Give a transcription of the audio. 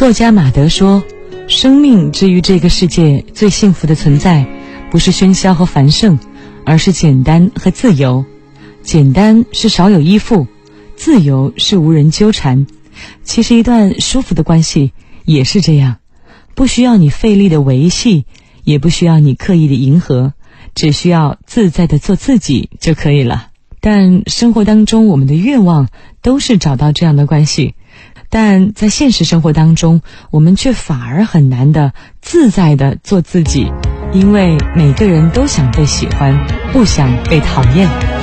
作家马德说，生命之于这个世界最幸福的存在，不是喧嚣和繁盛，而是简单和自由。简单是少有依附，自由是无人纠缠。其实一段舒服的关系也是这样，不需要你费力的维系，也不需要你刻意的迎合，只需要自在的做自己就可以了。但生活当中我们的愿望都是找到这样的关系，但在现实生活当中，我们却反而很难的自在的做自己，因为每个人都想被喜欢，不想被讨厌。